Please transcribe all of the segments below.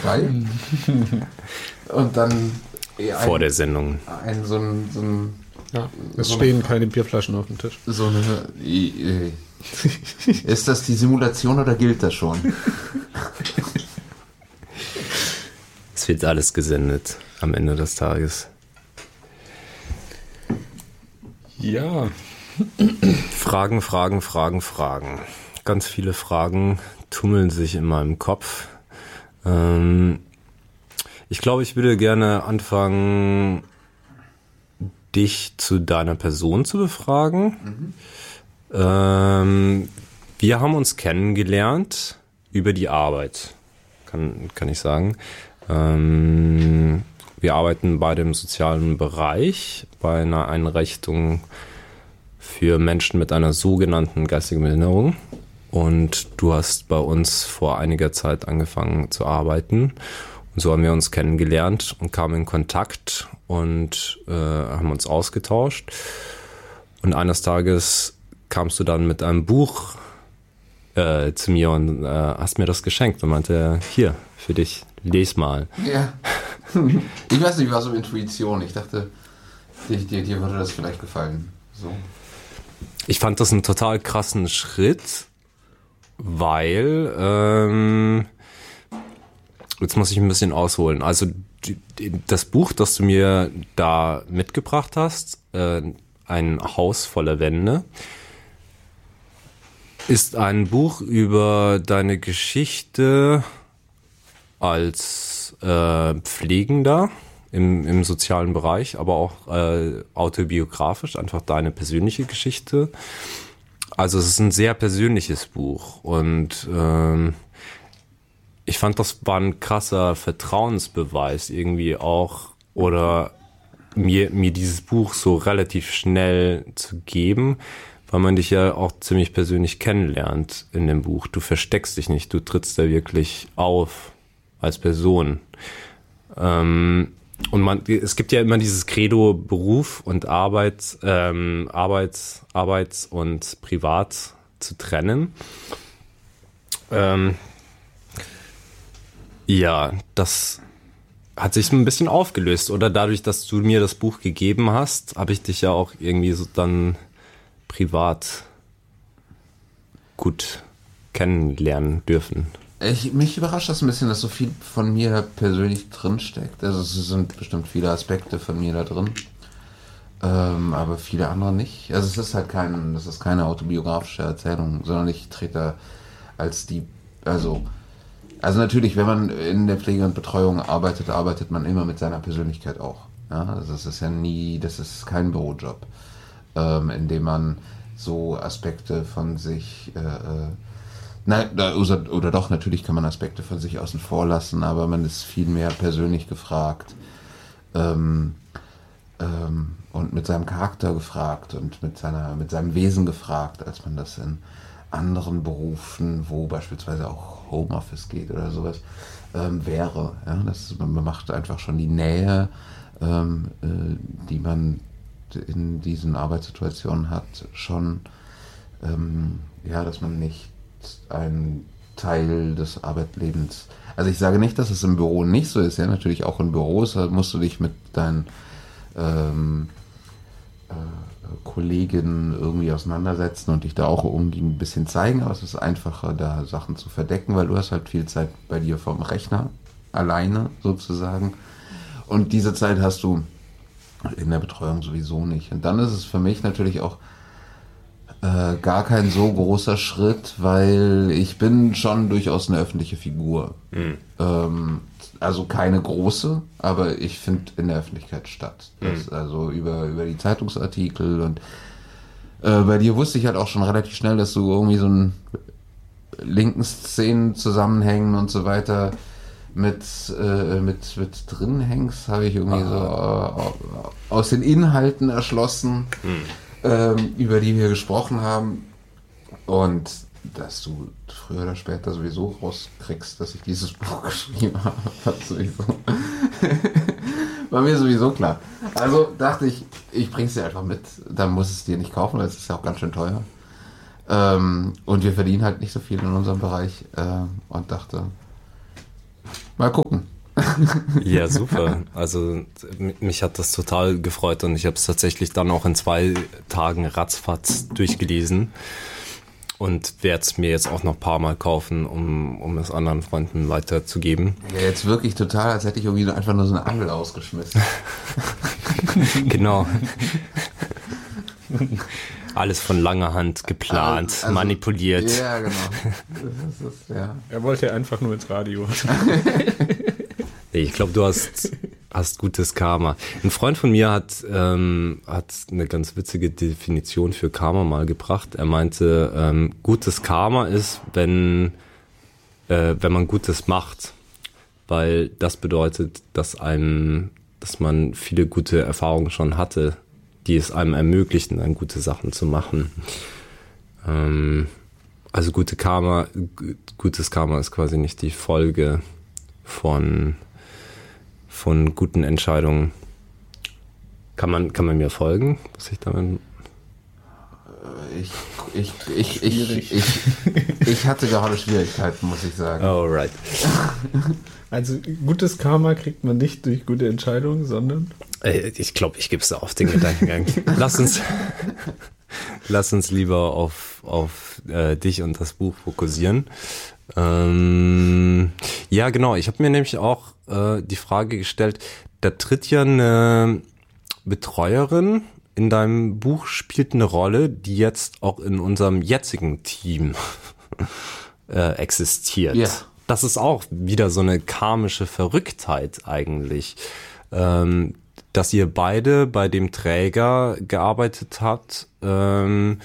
frei. Und dann vor der Sendung. Ja, es stehen keine Bierflaschen auf dem Tisch. So eine. Ist das die Simulation oder gilt das schon? Es wird alles gesendet am Ende des Tages. Ja. Fragen. Ganz viele Fragen tummeln sich in meinem Kopf. Ich glaube, ich würde gerne anfangen, dich zu deiner Person zu befragen. Wir haben uns kennengelernt über die Arbeit, kann ich sagen. Wir arbeiten beide im sozialen Bereich bei einer Einrichtung für Menschen mit einer sogenannten geistigen Behinderung. Und du hast bei uns vor einiger Zeit angefangen zu arbeiten. Und so haben wir uns kennengelernt und kamen in Kontakt und haben uns ausgetauscht. Und eines Tages kamst du dann mit einem Buch zu mir und hast mir das geschenkt und meinte, hier, für dich, les mal. Ja. Ich weiß nicht, war so Intuition. Ich dachte, dir würde das vielleicht gefallen. So. Ich fand das einen total krassen Schritt, weil, jetzt muss ich ein bisschen ausholen. Also das Buch, das du mir da mitgebracht hast, Ein Haus voller Wände, ist ein Buch über deine Geschichte als Pflegender im sozialen Bereich, aber auch autobiografisch, einfach deine persönliche Geschichte. Also es ist ein sehr persönliches Buch und ich fand, das war ein krasser Vertrauensbeweis irgendwie auch, oder mir dieses Buch so relativ schnell zu geben, weil man dich ja auch ziemlich persönlich kennenlernt in dem Buch. Du versteckst dich nicht, du trittst da wirklich auf als Person. Und es gibt ja immer dieses Credo Beruf und Arbeits und Privat zu trennen. Ja, das hat sich so ein bisschen aufgelöst, oder? Dadurch, dass du mir das Buch gegeben hast, habe ich dich ja auch irgendwie so dann privat gut kennenlernen dürfen. Mich überrascht das ein bisschen, dass so viel von mir da persönlich drinsteckt. Also es sind bestimmt viele Aspekte von mir da drin, aber viele andere nicht. Also es ist halt keine autobiografische Erzählung, sondern ich trete als also natürlich, wenn man in der Pflege und Betreuung arbeitet man immer mit seiner Persönlichkeit auch. Ja? Also das ist kein Bürojob, in dem man so Aspekte von sich, oder doch, natürlich kann man Aspekte von sich außen vor lassen, aber man ist viel mehr persönlich gefragt und mit seinem Charakter gefragt und mit seinem Wesen gefragt, als man das in anderen Berufen, wo beispielsweise auch Homeoffice geht oder sowas, wäre. Ja? Man macht einfach schon die Nähe, die man in diesen Arbeitssituationen hat, schon, dass man nicht ein Teil des Arbeitslebens. Also ich sage nicht, dass es im Büro nicht so ist. Ja, natürlich auch in Büros musst du dich mit deinen Kollegen irgendwie auseinandersetzen und dich da auch irgendwie ein bisschen zeigen, aber es ist einfacher, da Sachen zu verdecken, weil du hast halt viel Zeit bei dir vom Rechner, alleine sozusagen. Und diese Zeit hast du in der Betreuung sowieso nicht. Und dann ist es für mich natürlich auch gar kein so großer Schritt, weil ich bin schon durchaus eine öffentliche Figur. Also keine große, aber ich finde in der Öffentlichkeit statt. Also über die Zeitungsartikel und bei dir wusste ich halt auch schon relativ schnell, dass du irgendwie so einen linken Szenen zusammenhängen und so weiter mit drin hängst, habe ich irgendwie so aus den Inhalten erschlossen, über die wir gesprochen haben, und dass du früher oder später sowieso rauskriegst, dass ich dieses Buch geschrieben habe, war mir sowieso klar. Also dachte ich, ich bring's dir einfach mit, dann muss es dir nicht kaufen, weil es ist ja auch ganz schön teuer. Und wir verdienen halt nicht so viel in unserem Bereich, und dachte, Mal gucken. Ja, super. Also mich hat das total gefreut und ich habe es tatsächlich dann auch in 2 Tagen ratzfatz durchgelesen und werde es mir jetzt auch noch ein paar Mal kaufen, um es anderen Freunden weiterzugeben. Ja, jetzt wirklich total, als hätte ich irgendwie einfach nur so eine Angel ausgeschmissen. Genau. Alles von langer Hand geplant, Also, manipuliert. Ja, genau. Das ist, ja. Er wollte einfach nur ins Radio. Ich glaube, du hast gutes Karma. Ein Freund von mir hat eine ganz witzige Definition für Karma mal gebracht. Er meinte, gutes Karma ist, wenn man Gutes macht, weil das bedeutet, dass man viele gute Erfahrungen schon hatte, die es einem ermöglichen, dann gute Sachen zu machen. Also gutes Karma ist quasi nicht die Folge von guten Entscheidungen. Kann man mir folgen, was ich damit... Ich hatte gerade Schwierigkeiten, muss ich sagen. Alright. Also gutes Karma kriegt man nicht durch gute Entscheidungen, sondern... Ich glaube, ich gebe es auf den Gedankengang. Lass uns lieber auf dich und das Buch fokussieren. Ja, genau. Ich habe mir nämlich auch die Frage gestellt, da tritt ja eine Betreuerin in deinem Buch, spielt eine Rolle, die jetzt auch in unserem jetzigen Team existiert. Ja. Das ist auch wieder so eine karmische Verrücktheit eigentlich, dass ihr beide bei dem Träger gearbeitet habt und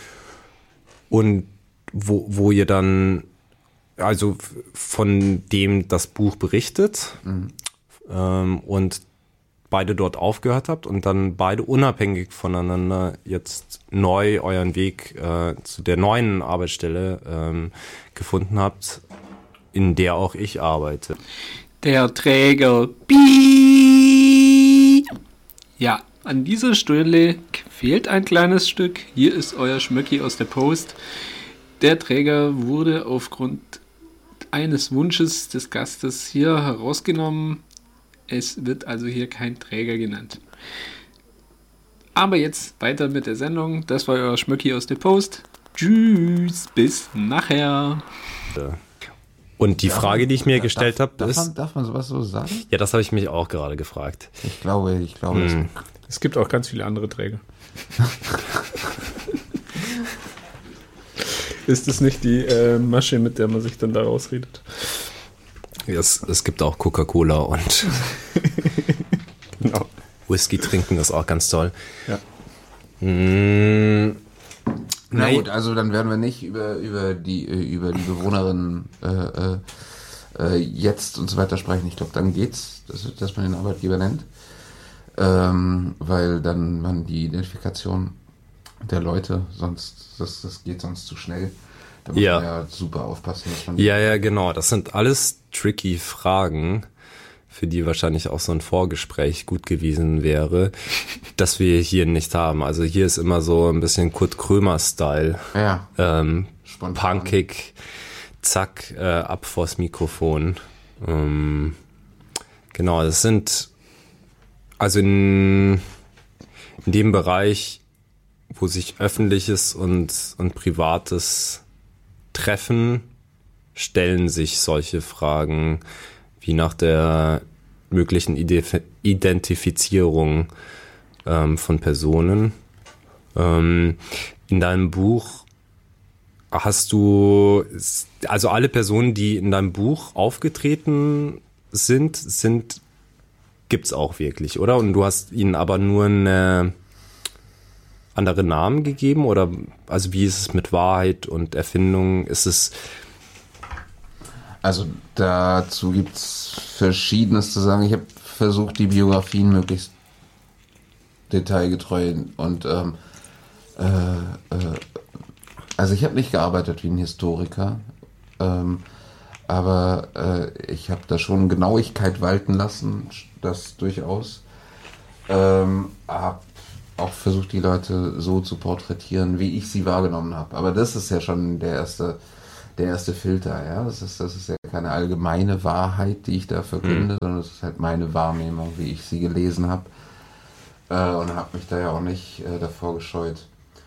wo ihr dann also von dem das Buch berichtet und beide dort aufgehört habt und dann beide unabhängig voneinander jetzt neu euren Weg zu der neuen Arbeitsstelle gefunden habt, in der auch ich arbeite. Der Träger. Piep. Ja, an dieser Stelle fehlt ein kleines Stück. Hier ist euer Schmöcki aus der Post. Der Träger wurde aufgrund eines Wunsches des Gastes hier herausgenommen. Es wird also hier kein Träger genannt. Aber jetzt weiter mit der Sendung. Das war euer Schmöcki aus der Post. Tschüss, bis nachher. Und die Frage, die ich mir gestellt habe, ist... Darf man sowas so sagen? Ja, das habe ich mich auch gerade gefragt. Ich glaube, Es gibt auch ganz viele andere Träger. Ist das nicht die Masche, mit der man sich dann da rausredet? Es gibt auch Coca-Cola und Genau. Whisky trinken, das ist auch ganz toll. Ja. Na gut, also dann werden wir nicht über die Bewohnerinnen jetzt und so weiter sprechen. Ich glaube, dann geht's, dass man den Arbeitgeber nennt, weil dann man die Identifikation der Leute, sonst das geht sonst zu schnell. Da muss man ja super aufpassen, dass man... Ja, genau. Das sind alles tricky Fragen, für die wahrscheinlich auch so ein Vorgespräch gut gewesen wäre, dass wir hier nicht haben. Also hier ist immer so ein bisschen Kurt Krömer-Style. Ja. Punkig, zack, ab vors Mikrofon. Genau, das sind also in dem Bereich, wo sich Öffentliches und Privates treffen, stellen sich solche Fragen wie nach der möglichen Identifizierung von Personen. In deinem Buch hast du, also alle Personen, die in deinem Buch aufgetreten sind, gibt's auch wirklich, oder? Und du hast ihnen aber nur eine andere Namen gegeben, oder also wie ist es mit Wahrheit und Erfindung? Ist es... Also dazu gibt es Verschiedenes zu sagen. Ich habe versucht, die Biografien möglichst detailgetreu und also ich habe nicht gearbeitet wie ein Historiker, aber ich habe da schon Genauigkeit walten lassen, das durchaus. Habe auch versucht, die Leute so zu porträtieren, wie ich sie wahrgenommen habe. Aber das ist ja schon der der erste Filter, ja. Das ist ja keine allgemeine Wahrheit, die ich da verkünde, sondern es ist halt meine Wahrnehmung, wie ich sie gelesen habe. Und habe mich da ja auch nicht davor gescheut,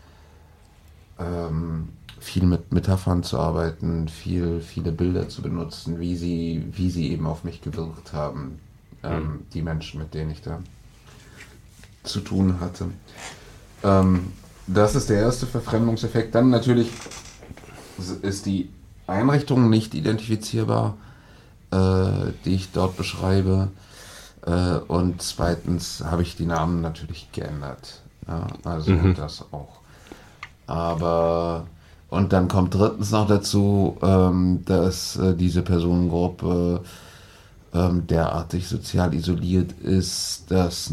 viel mit Metaphern zu arbeiten, viele Bilder zu benutzen, wie sie eben auf mich gewirkt haben, die Menschen, mit denen ich da zu tun hatte. Das ist der erste Verfremdungseffekt. Dann natürlich ist die Einrichtung nicht identifizierbar, die ich dort beschreibe. Und zweitens habe ich die Namen natürlich geändert. Ja, also das auch. Aber, und dann kommt drittens noch dazu, dass diese Personengruppe derartig sozial isoliert ist, dass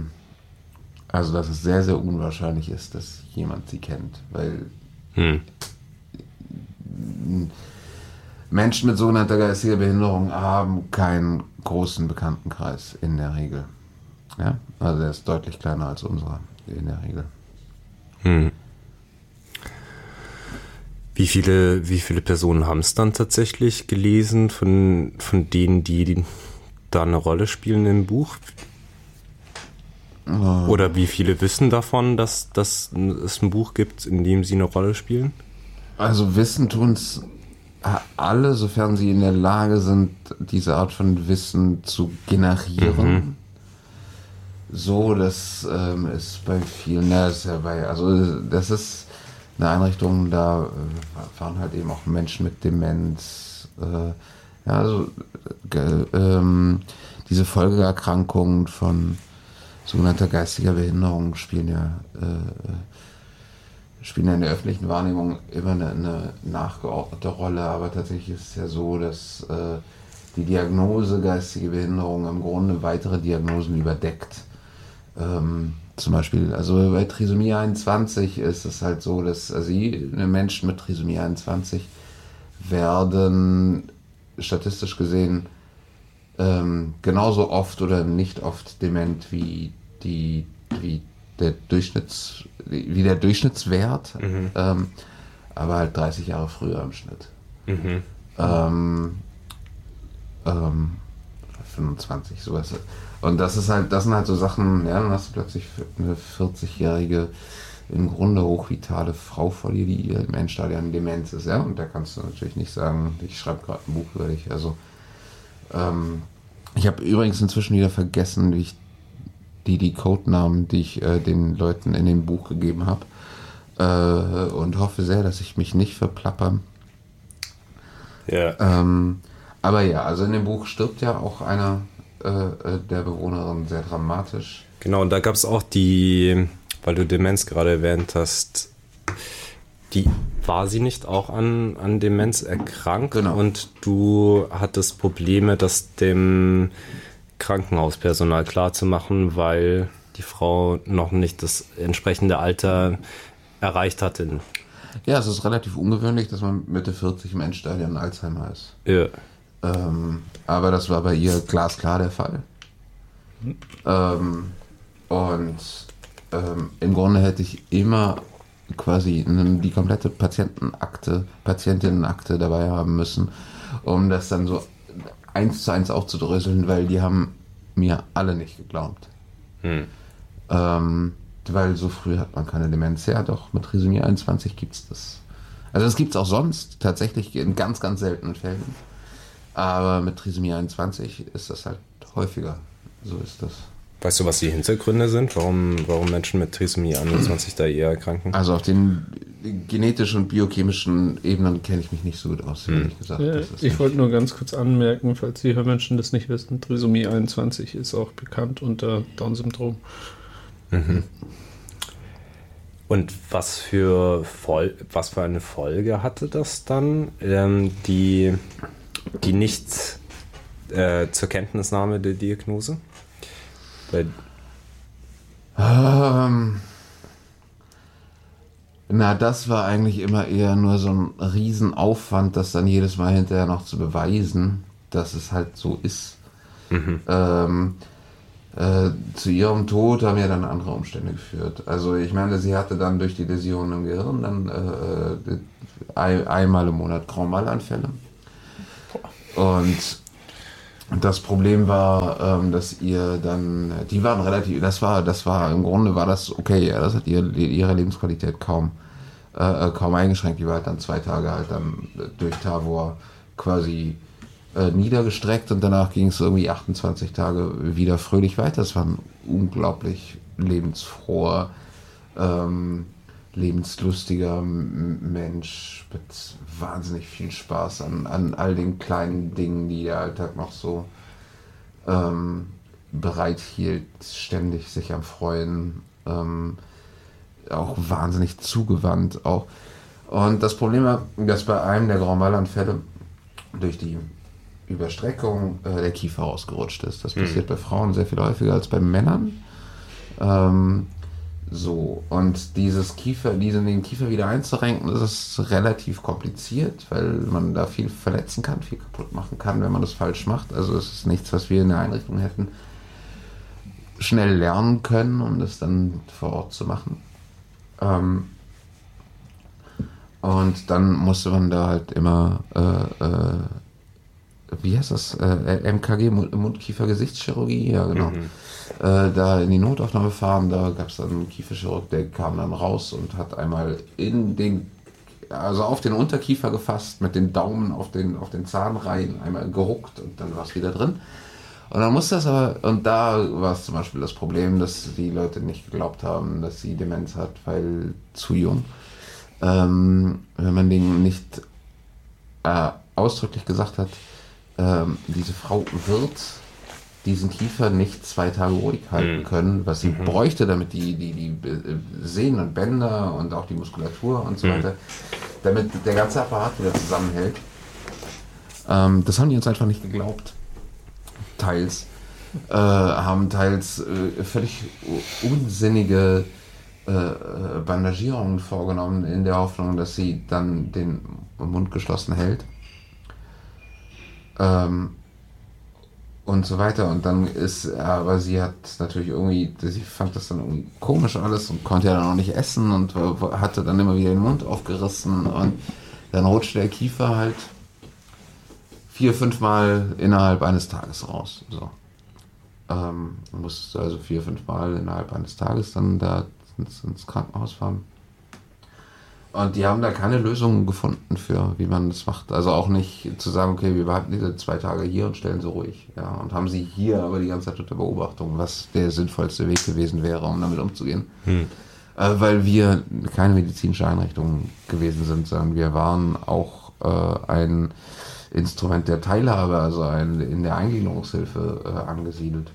es sehr, sehr unwahrscheinlich ist, dass jemand sie kennt, weil Menschen mit sogenannter geistiger Behinderung haben keinen großen Bekanntenkreis in der Regel. Ja? Also der ist deutlich kleiner als unserer in der Regel. Wie viele Personen haben es dann tatsächlich gelesen von denen, die da eine Rolle spielen im Buch? Oder wie viele wissen davon, dass es ein Buch gibt, in dem sie eine Rolle spielen? Also wissen tun's alle, sofern sie in der Lage sind, diese Art von Wissen zu generieren. So, das ist bei vielen, das ist eine Einrichtung, da fahren halt eben auch Menschen mit Demenz, diese Folgeerkrankungen von sogenannter geistiger Behinderung spielen ja in der öffentlichen Wahrnehmung immer eine nachgeordnete Rolle, aber tatsächlich ist es ja so, dass die Diagnose geistige Behinderung im Grunde weitere Diagnosen überdeckt. Zum Beispiel, also bei Trisomie 21 ist es halt so, dass Menschen mit Trisomie 21 werden statistisch gesehen genauso oft oder nicht oft dement wie der Durchschnittswert, aber halt 30 Jahre früher im Schnitt. 25, sowas. Und das sind halt so Sachen, ja, dann hast du plötzlich eine 40-jährige, im Grunde hochvitale Frau vor dir, die im Endstadium Demenz ist, ja, und da kannst du natürlich nicht sagen, ich schreibe gerade ein Buch über dich, also ich habe übrigens inzwischen wieder vergessen, wie ich die Codenamen, die ich den Leuten in dem Buch gegeben habe, und hoffe sehr, dass ich mich nicht verplapper. Ja. Aber ja, also in dem Buch stirbt ja auch einer der Bewohnerin sehr dramatisch. Genau, und da gab es auch weil du Demenz gerade erwähnt hast, war sie nicht auch an Demenz erkrankt? Genau. Und du hattest Probleme, das dem Krankenhauspersonal klarzumachen, weil die Frau noch nicht das entsprechende Alter erreicht hatte. Ja, es ist relativ ungewöhnlich, dass man Mitte 40 im Endstadium Alzheimer ist. Ja. Aber das war bei ihr glasklar der Fall. Im Grunde hätte ich immer quasi die komplette Patientinnenakte dabei haben müssen, um das dann so 1:1 aufzudröseln, weil die haben mir alle nicht geglaubt. Weil so früh hat man keine Demenz. Ja, doch, mit Trisomie 21 gibt es das. Also das gibt es auch sonst, tatsächlich in ganz, ganz seltenen Fällen. Aber mit Trisomie 21 ist das halt häufiger. So ist das. Weißt du, was die Hintergründe sind? Warum Menschen mit Trisomie 21 da eher erkranken? Also auf den genetischen und biochemischen Ebenen kenne ich mich nicht so gut aus, ehrlich gesagt. Ja, ich wollte nur ganz kurz anmerken, falls die Hörmenschen das nicht wissen, Trisomie 21 ist auch bekannt unter Down-Syndrom. Und was für eine Folge hatte das dann, die nicht zur Kenntnisnahme der Diagnose? Das war eigentlich immer eher nur so ein Riesenaufwand, das dann jedes Mal hinterher noch zu beweisen, dass es halt so ist. Zu ihrem Tod haben ja dann andere Umstände geführt. Also ich meine, sie hatte dann durch die Läsionen im Gehirn dann einmal im Monat Grand Mal-Anfälle. Und das Problem war, dass ihr dann, die waren relativ, das war im Grunde war das okay, ja, das hat ihre Lebensqualität kaum eingeschränkt. Die war halt dann 2 Tage halt dann durch Tavor quasi niedergestreckt und danach ging es irgendwie 28 Tage wieder fröhlich weiter. Es war ein unglaublich lebensfroher, lebenslustiger Mensch mit wahnsinnig viel Spaß an all den kleinen Dingen, die der Alltag noch so bereithielt, ständig sich am Freuen, auch wahnsinnig zugewandt auch. Und das Problem war, dass bei einem der Grand Mal-Anfälle durch die Überstreckung der Kiefer rausgerutscht ist. Das passiert bei Frauen sehr viel häufiger als bei Männern. Und den Kiefer wieder einzurenken, das ist relativ kompliziert, weil man da viel verletzen kann, viel kaputt machen kann, wenn man das falsch macht. Also es ist nichts, was wir in der Einrichtung hätten schnell lernen können, um das dann vor Ort zu machen. Und dann musste man da halt immer wie heißt das? MKG, Mund-Kiefer-Gesichtschirurgie, ja genau. Da in die Notaufnahme fahren, da gab es dann einen Kieferchirurg, der kam dann raus und hat einmal auf den Unterkiefer gefasst, mit den Daumen auf den Zahnreihen einmal geruckt und dann war es wieder drin. Und dann musste das und da war es zum Beispiel das Problem, dass die Leute nicht geglaubt haben, dass sie Demenz hat, weil zu jung. Wenn man denen nicht ausdrücklich gesagt hat, diese Frau wird diesen Kiefer nicht 2 Tage ruhig halten können, was sie bräuchte, damit die Sehnen und Bänder und auch die Muskulatur und so weiter, damit der ganze Apparat wieder zusammenhält. Das haben die uns einfach nicht geglaubt. Haben teils völlig unsinnige Bandagierungen vorgenommen, in der Hoffnung, dass sie dann den Mund geschlossen hält. Und so weiter. Und dann aber sie hat natürlich sie fand das dann irgendwie komisch alles und konnte ja dann auch nicht essen und hatte dann immer wieder den Mund aufgerissen und dann rutschte der Kiefer halt 4-5 Mal innerhalb eines Tages raus. So. Musste also 4-5 Mal innerhalb eines Tages dann da ins Krankenhaus fahren. Und die haben da keine Lösung gefunden für, wie man das macht. Also auch nicht zu sagen, okay, wir behalten diese 2 Tage hier und stellen sie ruhig. Ja, und haben sie hier aber die ganze Zeit unter Beobachtung, was der sinnvollste Weg gewesen wäre, um damit umzugehen. Weil wir keine medizinische Einrichtung gewesen sind, sondern wir waren auch ein Instrument der Teilhabe, also in der Eingliederungshilfe angesiedelt.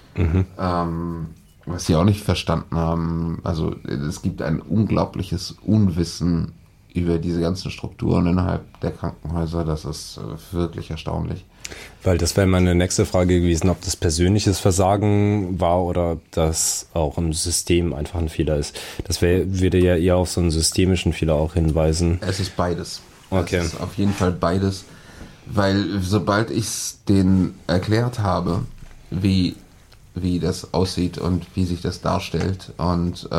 Was sie auch nicht verstanden haben, also es gibt ein unglaubliches Unwissen über diese ganzen Strukturen innerhalb der Krankenhäuser, das ist wirklich erstaunlich. Weil das wäre meine nächste Frage gewesen, ob das persönliches Versagen war oder ob das auch im System einfach ein Fehler ist. Das würde ja eher auf so einen systemischen Fehler auch hinweisen. Es ist beides. Okay. Es ist auf jeden Fall beides, weil sobald ich es denen erklärt habe, wie das aussieht und wie sich das darstellt und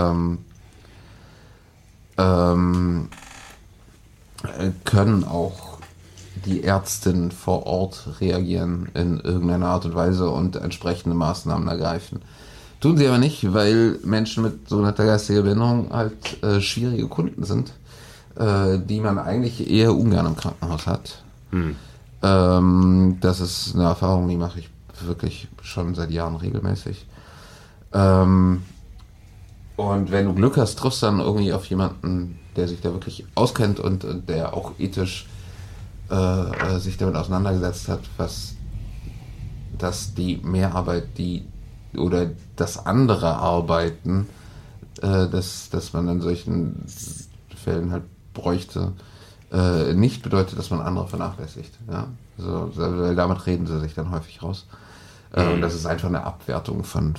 können auch die Ärztinnen vor Ort reagieren in irgendeiner Art und Weise und entsprechende Maßnahmen ergreifen. Tun sie aber nicht, weil Menschen mit sogenannter geistiger Behinderung halt schwierige Kunden sind, die man eigentlich eher ungern im Krankenhaus hat. Das ist eine Erfahrung, die mache ich wirklich schon seit Jahren regelmäßig. Und wenn du Glück hast, triffst du dann irgendwie auf jemanden, der sich da wirklich auskennt und der auch ethisch sich damit auseinandergesetzt hat, dass die Mehrarbeit, oder das andere Arbeiten, dass man in solchen Fällen halt bräuchte, nicht bedeutet, dass man andere vernachlässigt. Ja? Also, weil damit reden sie sich dann häufig raus. Und das ist einfach eine Abwertung von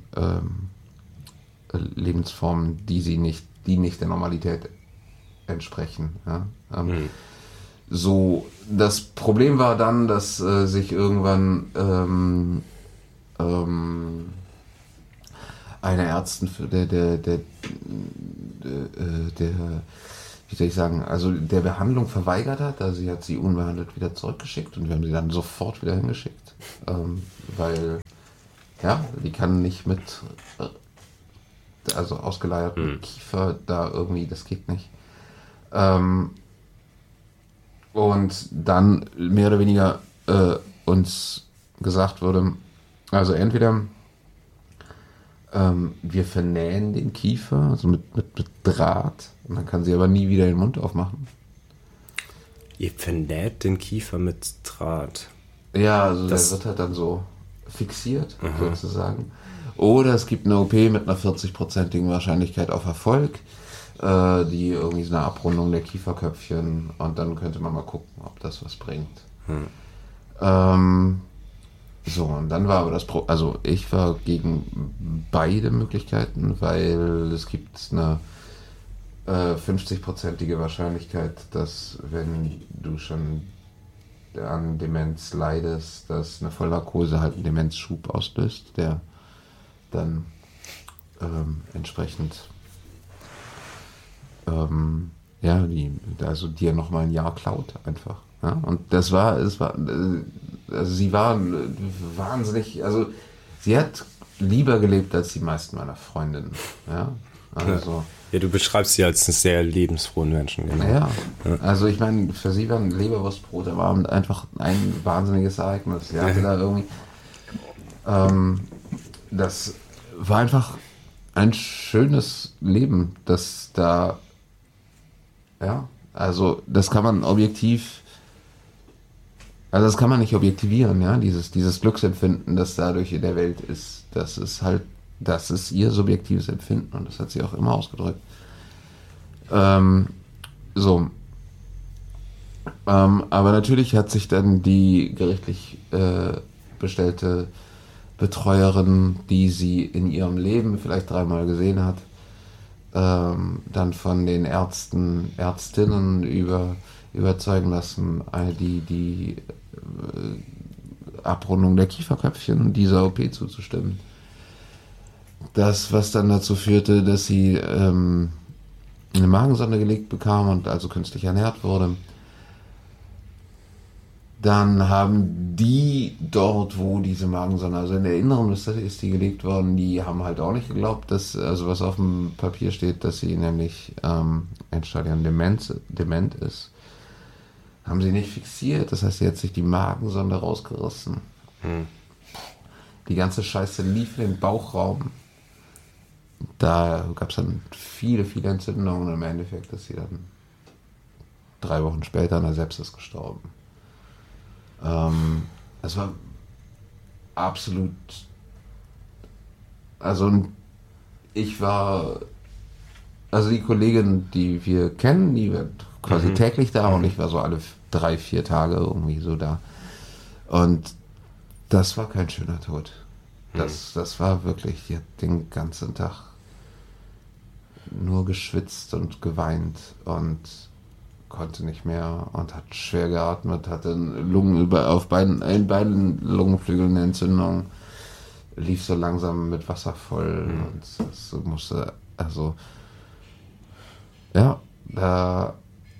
Lebensformen, die nicht der Normalität entsprechen. Ja? So, das Problem war dann, dass sich irgendwann eine Ärztin, wie soll ich sagen, also der Behandlung verweigert hat. Also sie hat sie unbehandelt wieder zurückgeschickt und wir haben sie dann sofort wieder hingeschickt. Weil, ja, die kann nicht mit, also ausgeleierten Kiefer da irgendwie, das geht nicht. Und dann mehr oder weniger uns gesagt wurde, also entweder wir vernähen den Kiefer, also mit Draht, und dann kann sie aber nie wieder den Mund aufmachen. Ihr vernäht den Kiefer mit Draht. Ja, also der wird halt dann so fixiert, sozusagen. Oder es gibt eine OP mit einer 40%igen Wahrscheinlichkeit auf Erfolg, die irgendwie so eine Abrundung der Kieferköpfchen, und dann könnte man mal gucken, ob das was bringt. So, und dann war aber also ich war gegen beide Möglichkeiten, weil es gibt eine 50%ige Wahrscheinlichkeit, dass wenn du schon an Demenz leidest, dass eine Vollnarkose halt einen Demenzschub auslöst, der dann entsprechend dir nochmal ein Jahr klaut einfach. Ja? Und es war, also sie war wahnsinnig, also sie hat lieber gelebt als die meisten meiner Freundinnen. Ja, also. Ja, du beschreibst sie als einen sehr lebensfrohen Menschen, genau. Ja, also ich meine, für sie war ein Leberwurstbrot am Abend einfach ein wahnsinniges Ereignis. Sie hatte da irgendwie, das war einfach ein schönes Leben, das da, ja, also das kann man objektiv, also das kann man nicht objektivieren, ja, dieses Glücksempfinden, das dadurch in der Welt ist, das ist ihr subjektives Empfinden, und das hat sie auch immer ausgedrückt. Aber natürlich hat sich dann die gerichtlich bestellte Betreuerin, die sie in ihrem Leben vielleicht 3-mal gesehen hat, dann von den Ärztinnen überzeugen lassen, die Abrundung der Kieferköpfchen dieser OP zuzustimmen. Das, was dann dazu führte, dass sie eine Magensonde gelegt bekam und also künstlich ernährt wurde. Dann haben die dort, wo diese Magensonde, also in der inneren Liste ist die gelegt worden, die haben halt auch nicht geglaubt, dass, also was auf dem Papier steht, dass sie nämlich Endstadium dement ist. Haben sie nicht fixiert, das heißt, sie hat sich die Magensonde rausgerissen. Die ganze Scheiße lief in den Bauchraum. Da gab es dann viele, viele Entzündungen, und im Endeffekt ist sie dann 3 Wochen später an der Sepsis gestorben. Es war absolut, also die Kollegin, die wir kennen, die wird quasi täglich da, und ich war so alle 3-4 Tage irgendwie so da. Und das war kein schöner Tod. Das war wirklich, die hat den ganzen Tag nur geschwitzt und geweint und konnte nicht mehr und hat schwer geatmet, hatte in beiden Lungenflügeln eine Entzündung, lief so langsam mit Wasser voll, und das musste, also ja, da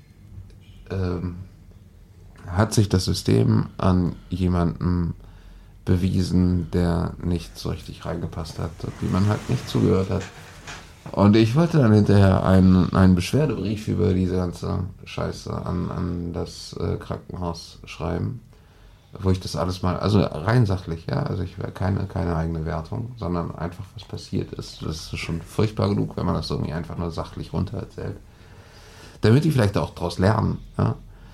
hat sich das System an jemanden bewiesen, der nicht so richtig reingepasst hat, wie man halt nicht zugehört hat. Und ich wollte dann hinterher einen Beschwerdebrief über diese ganze Scheiße an das Krankenhaus schreiben, wo ich das alles mal, also rein sachlich, ja, also ich wäre keine eigene Wertung, sondern einfach, was passiert ist. Das ist schon furchtbar genug, wenn man das irgendwie einfach nur sachlich runtererzählt. Damit die vielleicht auch daraus lernen, ja.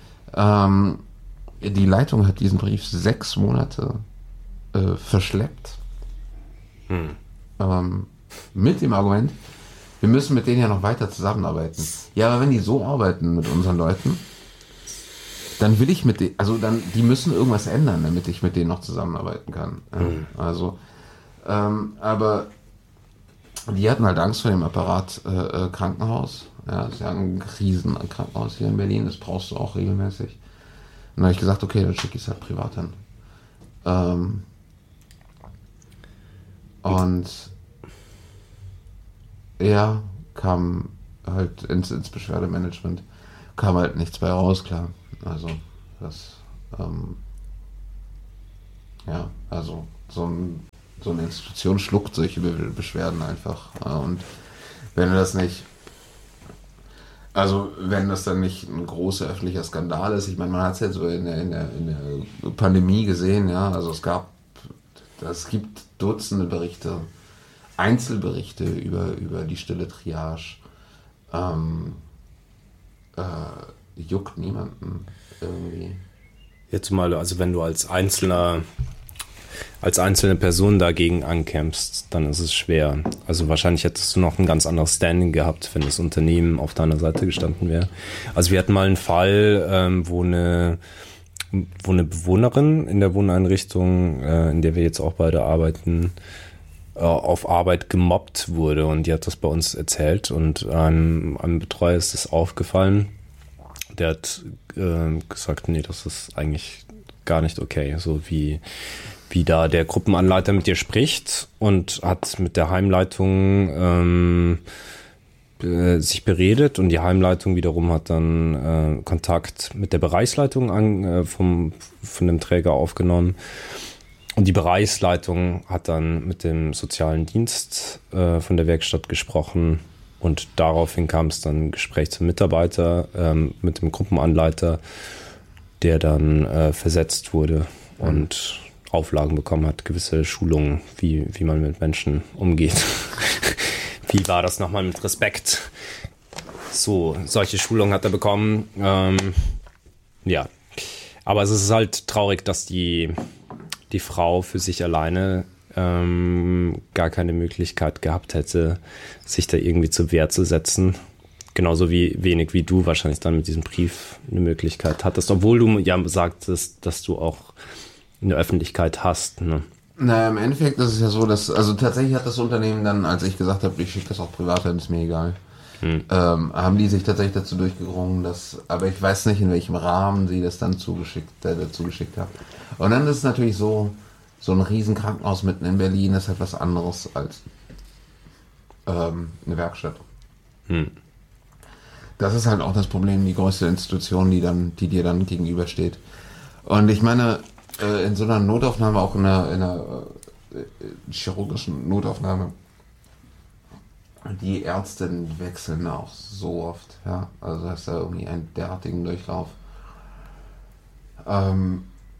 Die Leitung hat diesen Brief 6 Monate verschleppt. Mit dem Argument, wir müssen mit denen ja noch weiter zusammenarbeiten. Ja, aber wenn die so arbeiten mit unseren Leuten, dann will ich mit denen, also dann, die müssen irgendwas ändern, damit ich mit denen noch zusammenarbeiten kann. Also, aber die hatten halt Angst vor dem Apparat Krankenhaus. Ja, das ist ja ein Riesenkrankenhaus hier in Berlin, das brauchst du auch regelmäßig. Und dann habe ich gesagt, okay, dann schicke ich es halt privat hin. Und ja, kam halt ins Beschwerdemanagement, kam halt nichts bei raus, klar. Also das, ja, also so eine Institution schluckt solche Beschwerden einfach. Und wenn das nicht, also wenn das dann nicht ein großer öffentlicher Skandal ist, ich meine, man hat es ja so in der Pandemie gesehen, ja, also es gibt Dutzende Berichte, Einzelberichte über die stille Triage. Juckt niemanden irgendwie. Jetzt mal, also wenn du als einzelne Person dagegen ankämpfst, dann ist es schwer. Also wahrscheinlich hättest du noch ein ganz anderes Standing gehabt, wenn das Unternehmen auf deiner Seite gestanden wäre. Also wir hatten mal einen Fall, wo eine Bewohnerin in der Wohneinrichtung, in der wir jetzt auch beide arbeiten, auf Arbeit gemobbt wurde, und die hat das bei uns erzählt, und einem Betreuer ist das aufgefallen. Der hat gesagt, nee, das ist eigentlich gar nicht okay, so wie da der Gruppenanleiter mit dir spricht, und hat mit der Heimleitung sich beredet, und die Heimleitung wiederum hat dann Kontakt mit der Bereichsleitung von dem Träger aufgenommen. Und die Bereichsleitung hat dann mit dem sozialen Dienst von der Werkstatt gesprochen, und daraufhin kam es dann ein Gespräch zum Mitarbeiter mit dem Gruppenanleiter, der dann versetzt wurde und Auflagen bekommen hat, gewisse Schulungen, wie man mit Menschen umgeht. Wie war das nochmal mit Respekt? So, solche Schulungen hat er bekommen. Ja, aber es ist halt traurig, dass die Frau für sich alleine gar keine Möglichkeit gehabt hätte, sich da irgendwie zur Wehr zu setzen. Genauso wenig wie du wahrscheinlich dann mit diesem Brief eine Möglichkeit hattest, obwohl du ja sagtest, dass du auch eine Öffentlichkeit hast. Ne? Naja, im Endeffekt ist es ja so, also tatsächlich hat das Unternehmen dann, als ich gesagt habe, ich schicke das auch privat, dann ist mir egal, haben die sich tatsächlich dazu durchgerungen, aber ich weiß nicht, in welchem Rahmen sie das dann dazu geschickt haben. Und dann ist es natürlich so ein Riesenkrankenhaus mitten in Berlin ist halt was anderes als eine Werkstatt. Das ist halt auch das Problem, die größte Institution, die dir dann gegenübersteht. Und ich meine, in so einer Notaufnahme, auch in einer chirurgischen Notaufnahme, die Ärztinnen wechseln auch so oft, ja. Also hast du da irgendwie einen derartigen Durchlauf. Und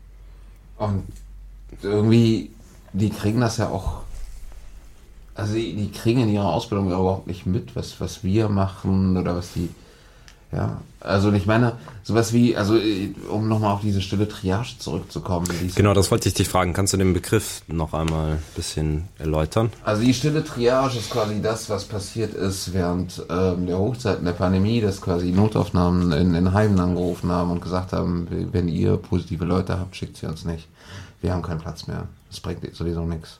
irgendwie, die kriegen das ja auch, also die kriegen in ihrer Ausbildung überhaupt nicht mit, was wir machen oder was die, ja, also ich meine, sowas wie, also um nochmal auf diese stille Triage zurückzukommen. Genau, das wollte ich dich fragen. Kannst du den Begriff noch einmal ein bisschen erläutern? Also die stille Triage ist quasi das, was passiert ist während der Hochzeiten der Pandemie, dass quasi Notaufnahmen in Heimen angerufen haben und gesagt haben, wenn ihr positive Leute habt, schickt sie uns nicht. Wir haben keinen Platz mehr. Das bringt sowieso nichts.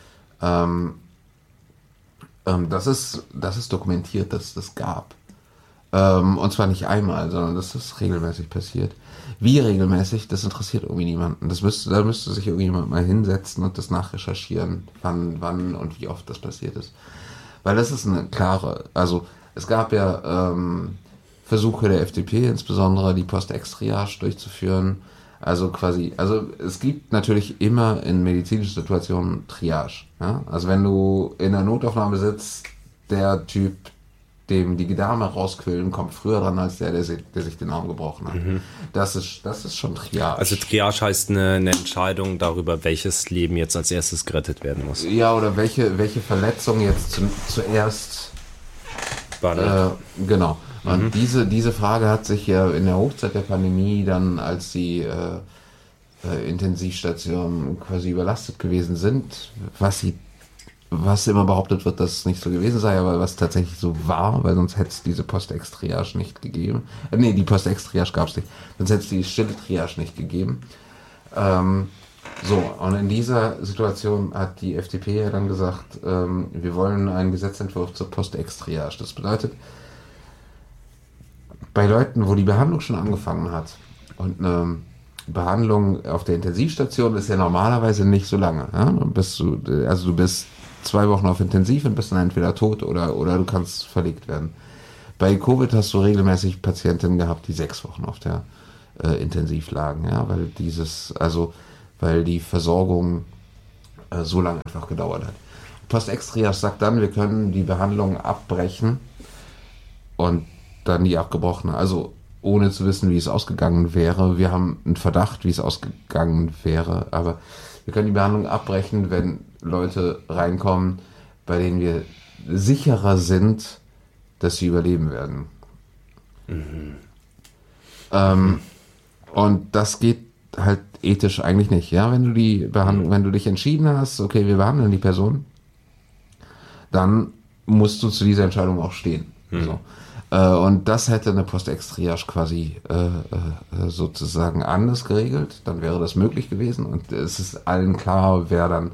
Das ist dokumentiert, dass es das gab. Und zwar nicht einmal, sondern das ist regelmäßig passiert. Wie regelmäßig, das interessiert irgendwie niemanden. Da müsste sich irgendjemand mal hinsetzen und das nachrecherchieren, wann und wie oft das passiert ist. Weil das ist eine klare, also es gab ja Versuche der FDP insbesondere, die Post-Ex-Triage durchzuführen. Also es gibt natürlich immer in medizinischen Situationen Triage. Ja? Also wenn du in der Notaufnahme sitzt, der Typ, dem die Gedärme rausquillen, kommt früher dran als der sich den Arm gebrochen hat. Das ist schon Triage. Also Triage heißt eine Entscheidung darüber, welches Leben jetzt als erstes gerettet werden muss. Ja, oder welche Verletzung jetzt zuerst genau. Und diese Frage hat sich ja in der Hochzeit der Pandemie dann, als die Intensivstationen quasi überlastet gewesen sind, was immer behauptet wird, dass es nicht so gewesen sei, aber was tatsächlich so war, weil sonst hätte es diese Post-Ex-Triage nicht gegeben. Die Post-Ex-Triage gab es nicht. Sonst hätte es die stille Triage nicht gegeben. Und in dieser Situation hat die FDP ja dann gesagt, wir wollen einen Gesetzentwurf zur Post-Ex-Triage. Das bedeutet, bei Leuten, wo die Behandlung schon angefangen hat und eine Behandlung auf der Intensivstation ist ja normalerweise nicht so lange. Ja? Du bist 2 Wochen auf Intensiv und bist dann entweder tot oder du kannst verlegt werden. Bei Covid hast du regelmäßig Patientinnen gehabt, die 6 Wochen auf der Intensiv lagen, ja, weil die Versorgung so lange einfach gedauert hat. Postextriage sagt dann, wir können die Behandlung abbrechen und dann die abgebrochene, also ohne zu wissen, wie es ausgegangen wäre. Wir haben einen Verdacht, wie es ausgegangen wäre, aber wir können die Behandlung abbrechen, wenn Leute reinkommen, bei denen wir sicherer sind, dass sie überleben werden. Und das geht halt ethisch eigentlich nicht. Ja, wenn du die Behandlung, wenn du dich entschieden hast, okay, wir behandeln die Person, dann musst du zu dieser Entscheidung auch stehen. So. Und das hätte eine Postextriage quasi sozusagen anders geregelt. Dann wäre das möglich gewesen. Und es ist allen klar, wer dann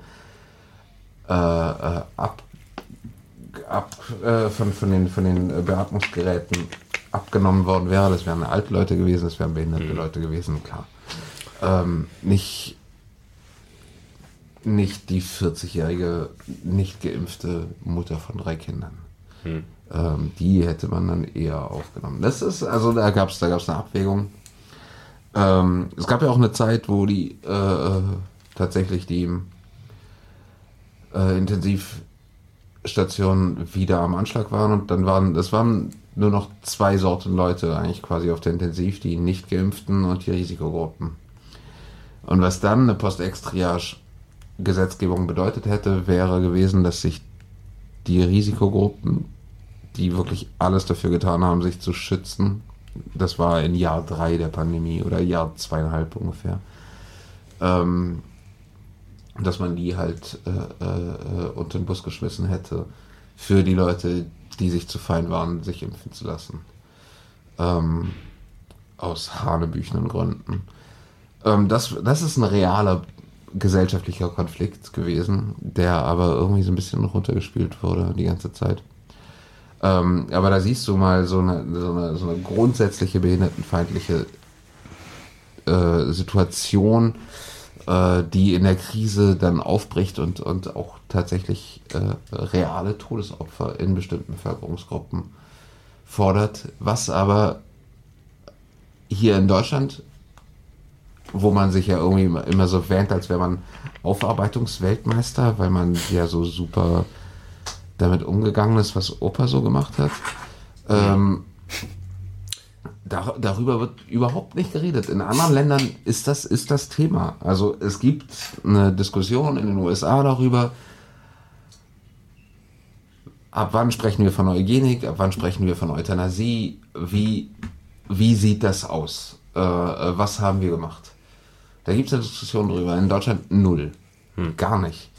von den Beatmungsgeräten abgenommen worden wäre. Das wären alte Leute gewesen, das wären behinderte Leute gewesen, klar. Nicht die 40-jährige, nicht geimpfte Mutter von 3 Kindern. Die hätte man dann eher aufgenommen. Das ist, also da gab's eine Abwägung. Es gab ja auch eine Zeit, wo die tatsächlich die Intensivstationen wieder am Anschlag waren und dann waren nur noch 2 Sorten Leute eigentlich quasi auf der Intensiv, die nicht Geimpften und die Risikogruppen. Und was dann eine Postextriage-Gesetzgebung bedeutet hätte, wäre gewesen, dass sich die Risikogruppen, die wirklich alles dafür getan haben, sich zu schützen, das war in Jahr 3 der Pandemie oder Jahr 2,5 ungefähr, dass man die halt unter den Bus geschmissen hätte für die Leute, die sich zu fein waren, sich impfen zu lassen. Aus hanebüchenen Gründen. Das ist ein realer gesellschaftlicher Konflikt gewesen, der aber irgendwie so ein bisschen runtergespielt wurde die ganze Zeit. Aber da siehst du mal so eine grundsätzliche behindertenfeindliche Situation, die in der Krise dann aufbricht und auch tatsächlich reale Todesopfer in bestimmten Bevölkerungsgruppen fordert, was aber hier in Deutschland, wo man sich ja irgendwie immer so wähnt, als wäre man Aufarbeitungsweltmeister, weil man ja so super damit umgegangen ist, was Opa so gemacht hat. Darüber wird überhaupt nicht geredet. In anderen Ländern ist das Thema. Also es gibt eine Diskussion in den USA darüber, ab wann sprechen wir von Eugenik, ab wann sprechen wir von Euthanasie, wie sieht das aus? Was haben wir gemacht? Da gibt es eine Diskussion drüber. In Deutschland 0. Gar nicht.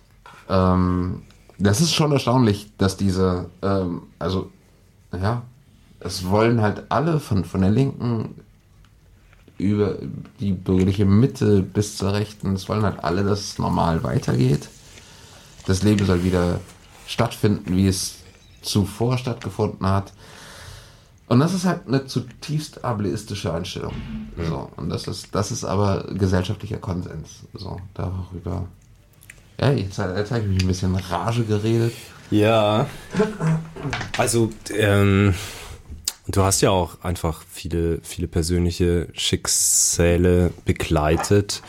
Das ist schon erstaunlich, dass es wollen halt alle von der Linken über die bürgerliche Mitte bis zur Rechten, es wollen halt alle, dass es normal weitergeht. Das Leben soll wieder stattfinden, wie es zuvor stattgefunden hat. Und das ist halt eine zutiefst ableistische Einstellung. So, und das ist aber gesellschaftlicher Konsens. So, darüber. Ja, jetzt habe ich mich ein bisschen Rage geredet. Ja. Also, du hast ja auch einfach viele persönliche Schicksale begleitet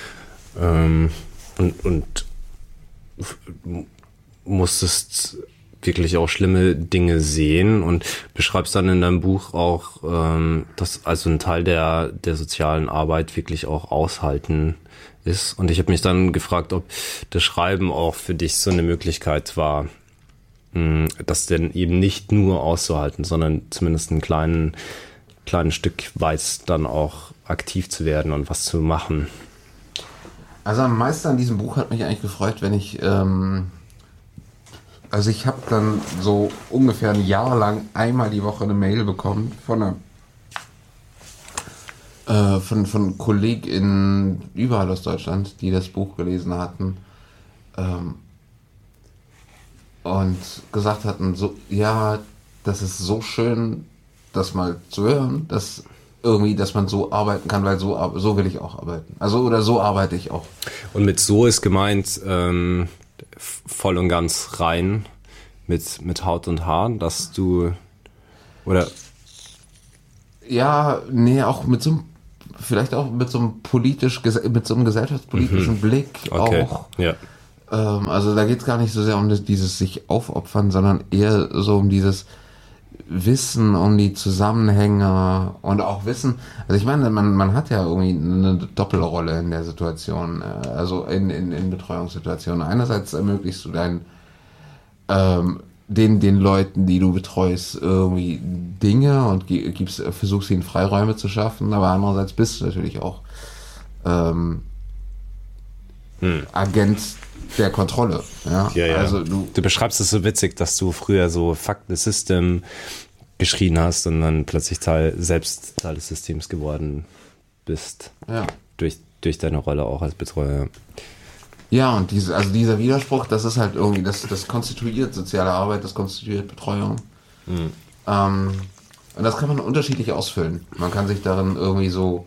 und musstest wirklich auch schlimme Dinge sehen und beschreibst dann in deinem Buch auch, dass also ein Teil der sozialen Arbeit wirklich auch aushalten ist. Und ich habe mich dann gefragt, ob das Schreiben auch für dich so eine Möglichkeit war, das denn eben nicht nur auszuhalten, sondern zumindest ein kleines Stück weit dann auch aktiv zu werden und was zu machen. Also am meisten an diesem Buch hat mich eigentlich gefreut, wenn ich ich habe dann so ungefähr ein Jahr lang einmal die Woche eine Mail bekommen von KollegInnen überall aus Deutschland, die das Buch gelesen hatten und gesagt hatten, so, ja, das ist so schön, das mal zu hören, dass man so arbeiten kann, weil so will ich auch arbeiten. Also, oder so arbeite ich auch. Und mit so ist gemeint, voll und ganz rein mit Haut und Haaren, dass du, oder? Ja, nee, auch vielleicht auch mit so einem gesellschaftspolitischen Blick auch. Ja. Also da geht es gar nicht so sehr um dieses sich aufopfern, sondern eher so um dieses Wissen, um die Zusammenhänge und auch Wissen. Also ich meine, man hat ja irgendwie eine Doppelrolle in der Situation, also in Betreuungssituationen. Einerseits ermöglichst du den Leuten, die du betreust, irgendwie Dinge und versuchst ihnen Freiräume zu schaffen, aber andererseits bist du natürlich auch Agent der Kontrolle. Ja? Ja. Also du beschreibst es so witzig, dass du früher so Fuck the System geschrien hast und dann plötzlich selbst Teil des Systems geworden bist. Ja. Durch deine Rolle auch als Betreuer. Ja, und dieser Widerspruch, das ist halt irgendwie, das konstituiert soziale Arbeit, das konstituiert Betreuung. Und das kann man unterschiedlich ausfüllen. Man kann sich darin irgendwie so,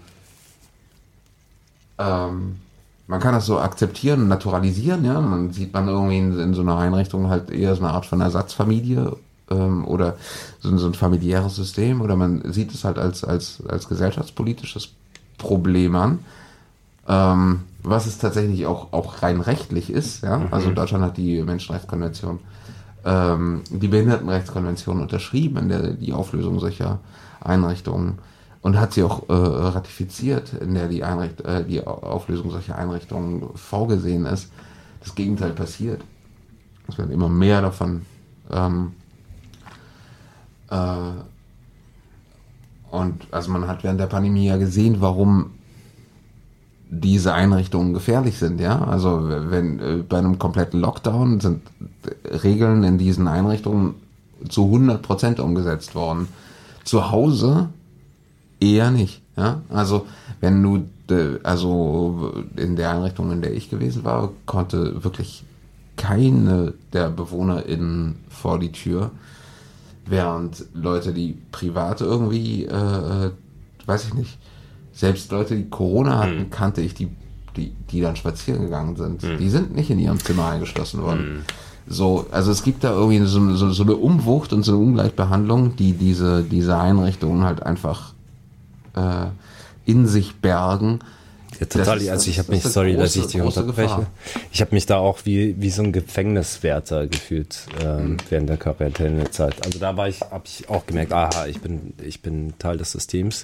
man kann das so akzeptieren und naturalisieren, ja. Man sieht irgendwie in so einer Einrichtung halt eher so eine Art von Ersatzfamilie oder so ein familiäres System, oder man sieht es halt als gesellschaftspolitisches Problem an. Was es tatsächlich auch rein rechtlich ist, ja. Also Deutschland hat die Menschenrechtskonvention, die Behindertenrechtskonvention unterschrieben, in der die Auflösung solcher Einrichtungen, und hat sie auch ratifiziert, in der die Auflösung solcher Einrichtungen vorgesehen ist. Das Gegenteil passiert. Es werden immer mehr davon. Und also man hat während der Pandemie ja gesehen, warum diese Einrichtungen gefährlich sind, ja. Also wenn bei einem kompletten Lockdown sind Regeln in diesen Einrichtungen zu 100% umgesetzt worden. Zu Hause eher nicht, ja. Also wenn du, also in der Einrichtung, in der ich gewesen war, konnte wirklich keine der BewohnerInnen vor die Tür, während Leute, die privat irgendwie, weiß ich nicht, selbst Leute, die Corona hatten, kannte ich, die dann spazieren gegangen sind. Die sind nicht in ihrem Zimmer eingeschlossen worden. So, also es gibt da irgendwie so eine Umwucht und so eine Ungleichbehandlung, die diese Einrichtungen halt einfach in sich bergen. Ja, total. Also ich habe mich, sorry, dass ich dich unterbreche. Ich habe mich da auch wie so ein Gefängniswärter gefühlt während der Quarantänezeit. Also da habe ich auch gemerkt, aha, ich bin Teil des Systems.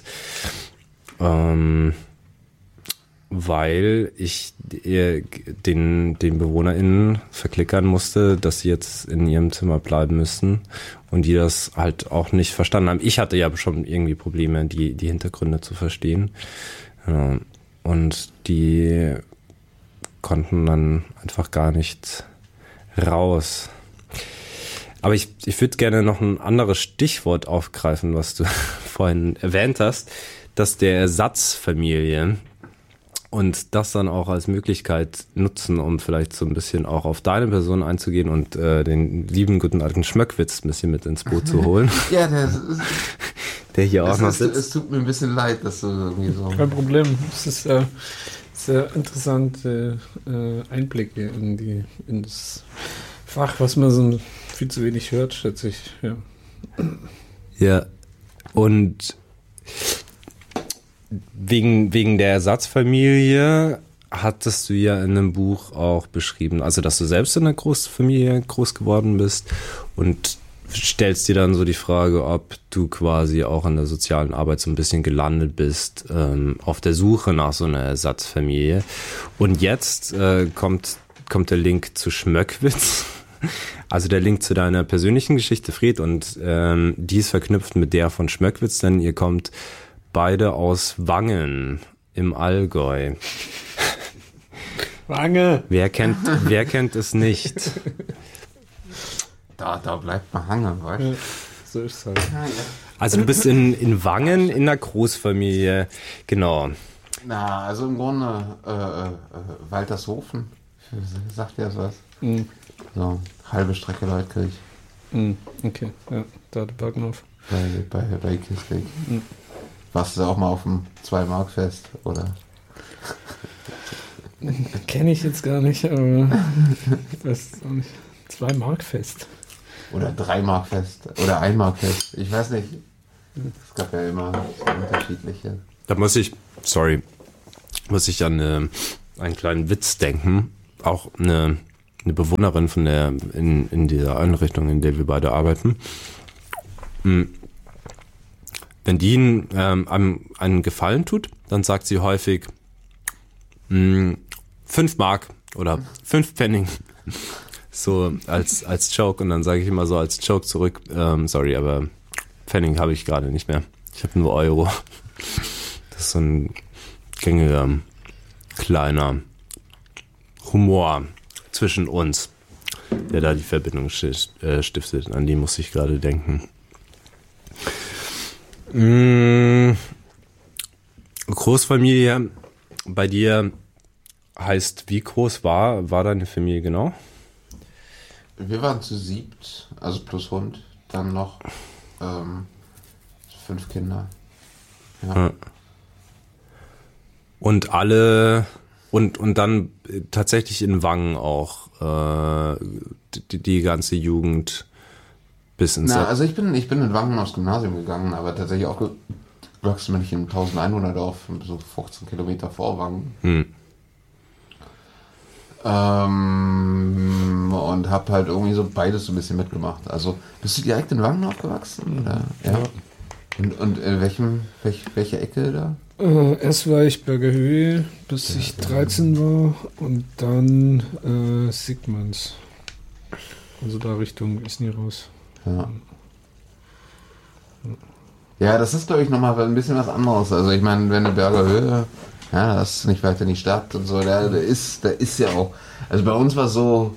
Weil ich den BewohnerInnen verklickern musste, dass sie jetzt in ihrem Zimmer bleiben müssen, und die das halt auch nicht verstanden haben. Ich hatte ja schon irgendwie Probleme, die Hintergründe zu verstehen. Und die konnten dann einfach gar nicht raus. Aber ich würde gerne noch ein anderes Stichwort aufgreifen, was du vorhin erwähnt hast, dass der Ersatzfamilie, und das dann auch als Möglichkeit nutzen, um vielleicht so ein bisschen auch auf deine Person einzugehen und den lieben guten alten Schmöckwitz ein bisschen mit ins Boot zu holen. Ja, der hier auch noch sitzt. Es tut mir ein bisschen leid, dass du irgendwie so... Kein Problem. Es ist sehr interessante Einblicke in das Fach, was man so viel zu wenig hört, schätze ich. Ja, und wegen der Ersatzfamilie hattest du ja in einem Buch auch beschrieben, also dass du selbst in einer Großfamilie groß geworden bist, und stellst dir dann so die Frage, ob du quasi auch in der sozialen Arbeit so ein bisschen gelandet bist, auf der Suche nach so einer Ersatzfamilie. Und jetzt kommt der Link zu Schmöckwitz, also der Link zu deiner persönlichen Geschichte, Fred, und die ist verknüpft mit der von Schmöckwitz, denn ihr kommt beide aus Wangen im Allgäu. Wange! Wer kennt es nicht? Da bleibt man hangen, weißt du? Ja, so ist es halt. Also du bist in Wangen in einer Großfamilie, genau. Na, also im Grunde Waltershofen, sagt ihr das was? So, halbe Strecke Leutkirch. Okay, ja, da der Bahnhof. Bei Kislik. Warst du auch mal auf dem 2-Mark-Fest, oder? Kenne ich jetzt gar nicht, aber das ist auch nicht. 2 Mark Fest. Oder 3 Mark Fest. Oder 1 Mark Fest. Ich weiß nicht. Es gab ja immer unterschiedliche. Da muss ich an einen kleinen Witz denken. Auch eine Bewohnerin von in dieser Einrichtung, in der wir beide arbeiten. Wenn die einen Gefallen tut, dann sagt sie häufig 5 Mark oder 5 Pfennig. So als Joke. Und dann sage ich immer so als Joke zurück, sorry, aber Pfennig habe ich gerade nicht mehr. Ich habe nur Euro. Das ist so ein gängiger, kleiner Humor zwischen uns, der da die Verbindung stiftet. An die muss ich gerade denken. Großfamilie bei dir heißt, wie groß war deine Familie genau? Wir waren zu 7, also plus Hund, dann noch 5 Kinder. Ja. Und alle und dann tatsächlich in Wangen auch die ganze Jugend bis ins... Also ich bin in Wangen aufs Gymnasium gegangen, aber tatsächlich aufgewachsen bin ich in 1100 Dorf, so 15 Kilometer vor Wangen. Und habe halt irgendwie so beides so ein bisschen mitgemacht. Also bist du direkt in Wangen aufgewachsen? Oder? Ja. Und welche Ecke da? Erst war ich Bergerhöhe, bis ich 13 war und dann Sigmans. Also da Richtung Isny raus. Ja. Ja, das ist, glaube ich, nochmal ein bisschen was anderes. Also ich meine, wenn eine Bergerhöhe, ja, das ist nicht weiter in die Stadt und so, da ist ja auch, also bei uns war so,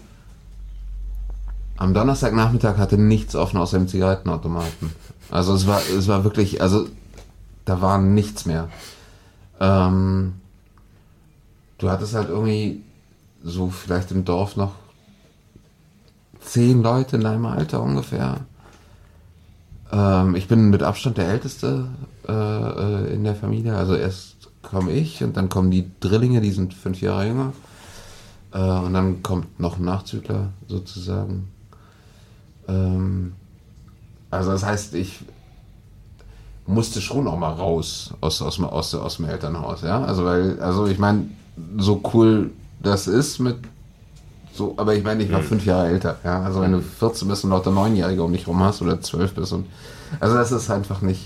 am Donnerstagnachmittag hatte nichts offen außer dem Zigarettenautomaten. Also es war wirklich, also da war nichts mehr. Du hattest halt irgendwie so vielleicht im Dorf noch 10 Leute in deinem Alter ungefähr. Ich bin mit Abstand der Älteste in der Familie. Also erst komme ich und dann kommen die Drillinge, die sind 5 Jahre jünger. Und dann kommt noch ein Nachzügler sozusagen. Also das heißt, ich musste schon auch mal raus aus dem Elternhaus. Ja? Also ich meine, so cool das ist mit so, aber ich meine, ich war 5 Jahre älter. Ja? Also wenn du 14 bist und lauter 9-Jährige um dich rum hast oder 12 bist und also das ist einfach nicht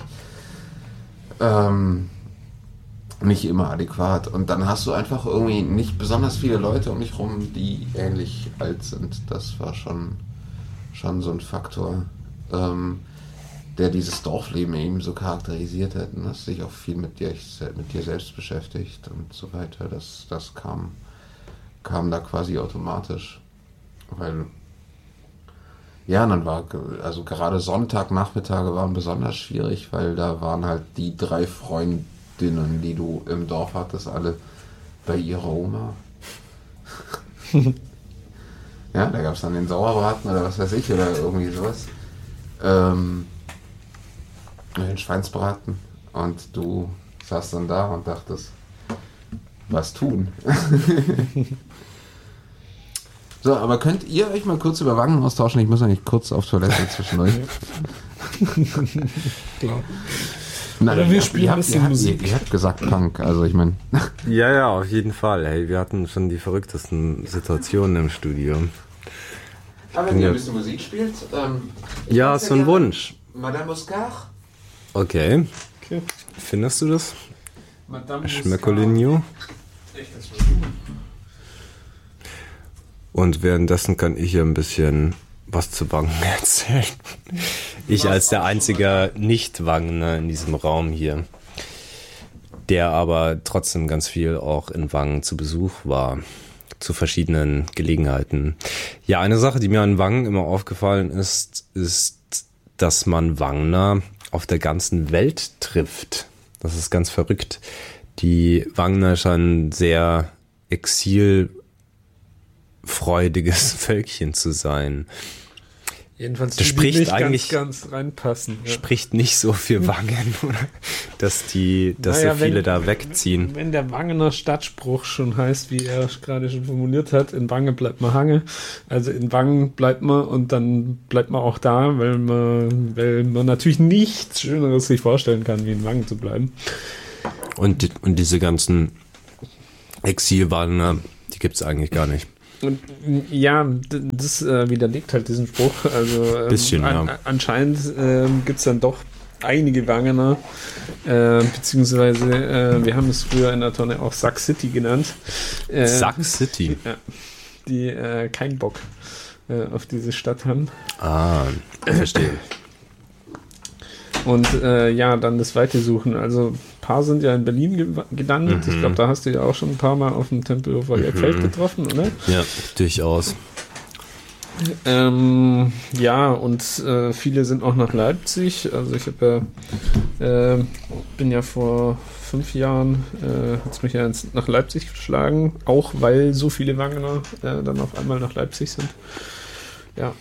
immer adäquat. Und dann hast du einfach irgendwie nicht besonders viele Leute um dich rum, die ähnlich alt sind. Das war schon so ein Faktor, der dieses Dorfleben eben so charakterisiert hat. Und hast dich auch viel mit dir selbst beschäftigt und so weiter. Das kam da quasi automatisch. Weil, ja, dann war, also gerade Sonntagnachmittage waren besonders schwierig, weil da waren halt die 3 Freundinnen, die du im Dorf hattest, alle bei ihrer Oma. Ja, da gab es dann den Sauerbraten oder was weiß ich, oder irgendwie sowas. Den Schweinsbraten. Und du saßt dann da und dachtest, was tun? So, aber könnt ihr euch mal kurz über Wangen austauschen? Ich muss eigentlich kurz auf Toilette zwischendurch. Klar. Nein, Oder wir spielen ein bisschen Musik. Ihr habt gesagt Punk, also ich meine... Ja, auf jeden Fall. Hey, wir hatten schon die verrücktesten Situationen im Studio. Aber wenn ihr ein bisschen Musik spielt... ja, ist so ein Wunsch. Madame Oscar? Okay. Findest du das? Schmeckolinho. Und währenddessen kann ich hier ein bisschen was zu Wangen erzählen. Ich als der einzige Nicht-Wangener in diesem Raum hier, der aber trotzdem ganz viel auch in Wangen zu Besuch war, zu verschiedenen Gelegenheiten. Ja, eine Sache, die mir an Wangen immer aufgefallen ist, dass man Wangener auf der ganzen Welt trifft. Das ist ganz verrückt. Die Wangener scheinen sehr exilfreudiges Völkchen zu sein. Jedenfalls Das die spricht nicht eigentlich- ganz reinpassen. Ja. Spricht nicht so für Wangen, oder? Dass Naja, so viele da wegziehen. Wenn der Wangener Stadtspruch schon heißt, wie er gerade schon formuliert hat, in Wangen bleibt man hange, also in Wangen bleibt man und dann bleibt man auch da, weil man natürlich nichts Schöneres sich vorstellen kann, wie in Wangen zu bleiben. Und diese ganzen Exilwanderer, die gibt es eigentlich gar nicht. Und ja, das widerlegt halt diesen Spruch. Also Bisschen, ja. Anscheinend gibt es dann doch einige Wangener, beziehungsweise wir haben es früher in der Tonne auch Sack City genannt. Sack City. Ja, die keinen Bock auf diese Stadt haben. Ah, verstehe. Und dann das Weite suchen. Also ein paar sind ja in Berlin gelandet. Ich glaube, da hast du ja auch schon ein paar Mal auf dem Tempelhofer Feld getroffen, oder? Ja, durchaus. Viele sind auch nach Leipzig. Also ich bin ja vor 5 Jahren, hat es mich ja nach Leipzig geschlagen, auch weil so viele Wangener dann auf einmal nach Leipzig sind. Ja.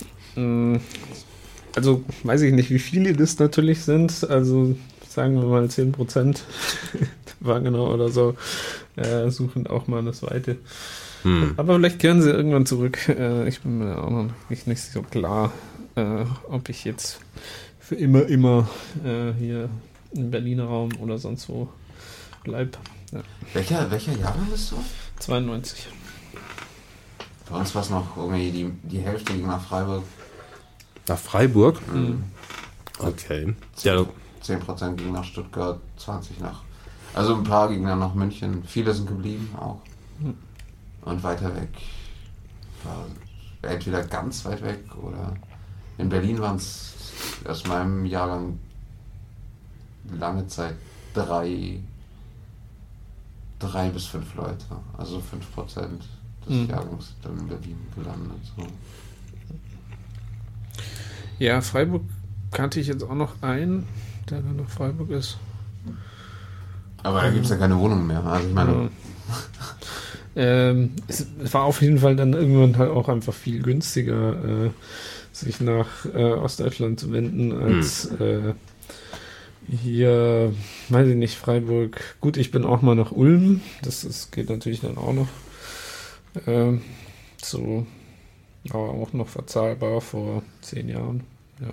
Also weiß ich nicht, wie viele das natürlich sind. Also sagen wir mal 10% Wangener oder so suchen auch mal das Weite. Aber vielleicht kehren sie irgendwann zurück. Ich bin mir auch noch nicht so klar, ob ich jetzt für immer hier im Berliner Raum oder sonst wo bleib. Ja. Welcher Jahrgang bist du? 92. Bei uns war es noch irgendwie die Hälfte ging nach Freiburg. Nach Freiburg? Okay. Ja, 10% ging nach Stuttgart, 20 nach. Also ein paar gingen dann nach München. Viele sind geblieben auch. Und weiter weg war entweder ganz weit weg oder in Berlin waren es aus meinem Jahrgang lange Zeit 3 bis 5 Leute. Also 5% des Jahrgangs sind dann in Berlin gelandet. So. Ja, Freiburg kannte ich jetzt auch noch einen, der dann nach Freiburg ist. Aber da gibt es ja keine Wohnung mehr. Also ich meine... Es war auf jeden Fall dann irgendwann halt auch einfach viel günstiger, sich nach Ostdeutschland zu wenden, als hier, weiß ich nicht, Freiburg. Gut, ich bin auch mal nach Ulm, das geht natürlich dann auch noch. Aber auch noch verzahlbar vor 10 Jahren. Ja.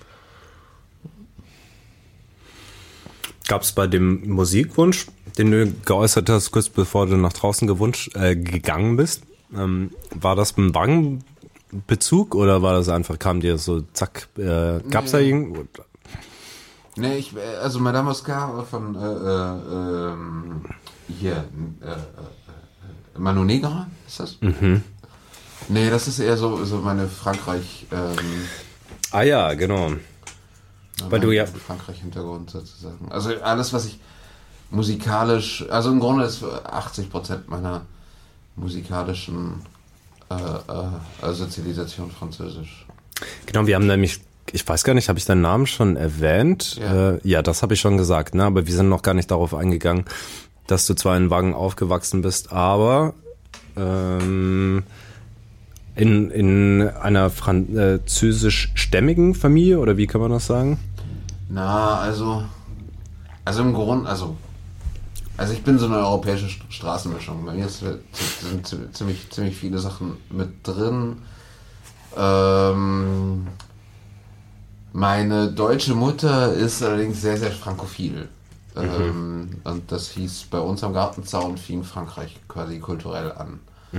gab es bei dem Musikwunsch, den du geäußert hast, kurz bevor du nach draußen gegangen bist, war das ein Wangenbezug oder war das einfach, kam dir so, zack, gab's da irgendwo? Nee, also Madame Oscar von Mano Negra, ist das? Mhm. Nee, das ist eher so meine Frankreich Ah ja, genau. Weil du ja Frankreich-Hintergrund sozusagen. Also alles, was ich musikalisch, also im Grunde ist 80% meiner musikalischen Sozialisation Französisch. Genau, wir haben nämlich, ich weiß gar nicht, habe ich deinen Namen schon erwähnt? Ja, ja, das habe ich schon gesagt, ne? Aber wir sind noch gar nicht darauf eingegangen, dass du zwar in Wangen aufgewachsen bist, aber in einer französisch-stämmigen Familie, oder wie kann man das sagen? Na, also im Grunde, also ich bin so eine europäische Straßenmischung. Bei mir sind ziemlich viele Sachen mit drin. Meine deutsche Mutter ist allerdings sehr, sehr frankophil. Und das hieß, bei uns am Gartenzaun fing Frankreich quasi kulturell an.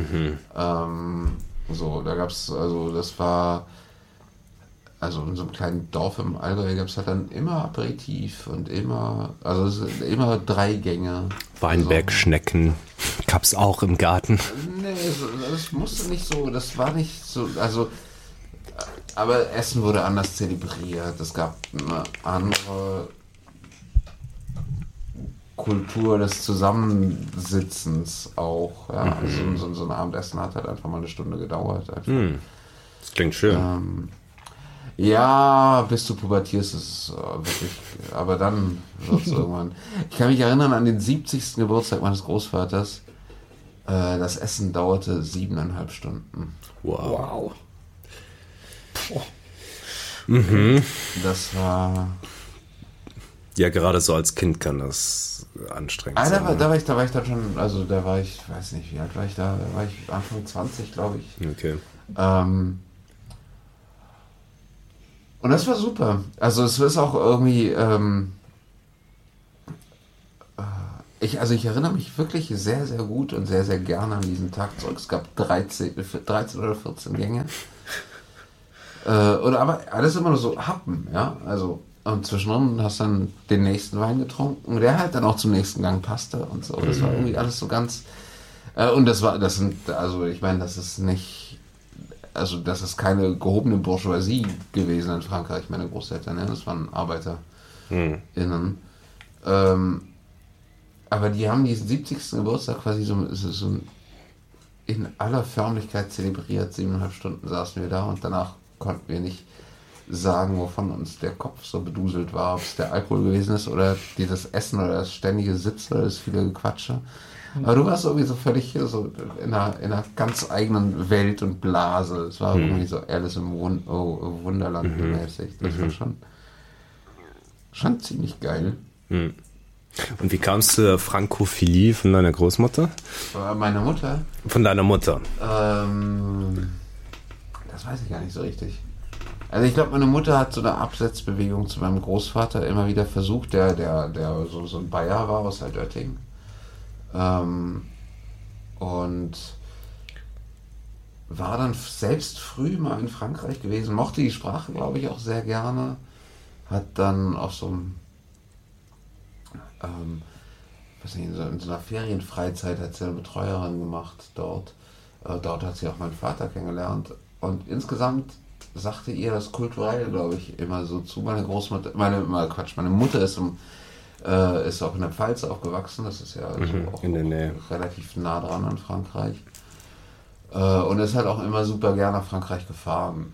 So, da gab's, also das war, also in so einem kleinen Dorf im Allgäu gab es halt dann immer Aperitif und immer 3 Gänge. Weinbergschnecken gab's auch im Garten. Nee, das musste nicht so, das war nicht so, also, aber Essen wurde anders zelebriert, es gab eine andere Kultur des Zusammensitzens auch, ja, also so ein Abendessen hat halt einfach mal eine Stunde gedauert. Einfach. Das klingt schön. Ja, bis du pubertierst, ist es wirklich, aber dann wird es irgendwann. Ich kann mich erinnern an den 70. Geburtstag meines Großvaters. Das Essen dauerte 7,5 Stunden. Wow. Das war... Ja, gerade so als Kind kann das anstrengend sein. Da war ich dann schon, also da war ich, weiß nicht, wie alt war ich da? Da war ich Anfang 20, glaube ich. Okay. Und das war super. Also es ist auch irgendwie, ich erinnere mich wirklich sehr, sehr gut und sehr, sehr gerne an diesen Tag zurück. Es gab 13 oder 14 Gänge. Aber alles immer nur so Happen, ja. Also, und zwischendrin hast dann den nächsten Wein getrunken, der halt dann auch zum nächsten Gang passte und so. Das war irgendwie alles so ganz. Und das ist nicht. Also, das ist keine gehobene Bourgeoisie gewesen in Frankreich, meine Großeltern, ja. Das waren ArbeiterInnen. Aber die haben diesen 70. Geburtstag quasi so in aller Förmlichkeit zelebriert. 7,5 Stunden saßen wir da und danach konnten wir nicht sagen, wovon uns der Kopf so beduselt war, ob es der Alkohol gewesen ist oder das Essen oder das ständige Sitzen oder das viele Gequatsche. Aber du warst irgendwie so völlig so in einer ganz eigenen Welt und Blase. Es war irgendwie so Alice im Wunderland mäßig. Das war schon ziemlich geil. Und wie kamst du zur Frankophilie von deiner Großmutter? Meine Mutter? Von deiner Mutter? Das weiß ich gar nicht so richtig. Also ich glaube, meine Mutter hat so eine Absetzbewegung zu meinem Großvater immer wieder versucht, der so ein Bayer war aus Altötting. Und war dann selbst früh mal in Frankreich gewesen, mochte die Sprache, glaube ich, auch sehr gerne. Hat dann auf so einem in so einer Ferienfreizeit hat sie eine Betreuerin gemacht dort. Dort hat sie auch meinen Vater kennengelernt. Und insgesamt sagte ihr das kulturell, glaube ich, immer so zu. Meine Großmutter, meine Mutter ist auch in der Pfalz aufgewachsen. Das ist ja auch in der Nähe. Relativ nah dran an Frankreich. Und ist halt auch immer super gerne nach Frankreich gefahren.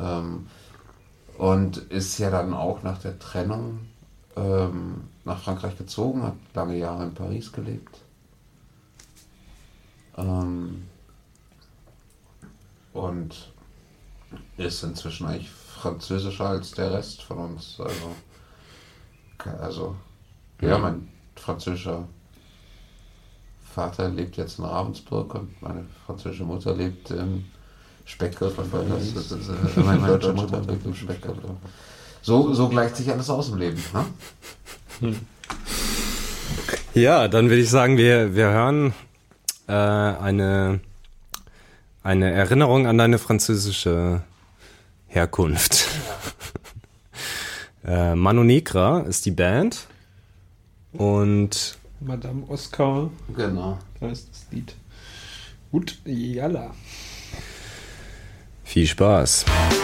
Und ist ja dann auch nach der Trennung nach Frankreich gezogen, hat lange Jahre in Paris gelebt. Und ist inzwischen eigentlich französischer als der Rest von uns. Mein französischer Vater lebt jetzt in Ravensburg und meine französische Mutter lebt in Speckgürtel. Meine deutsche Mutter lebt im Speckgürtel. So gleicht sich alles aus im Leben. Ne? Ja, dann würde ich sagen, wir hören eine Erinnerung an deine französische Herkunft. Mano Negra ist die Band und Madame Oscar. Genau. Da ist das Lied. Gut, yalla. Viel Spaß.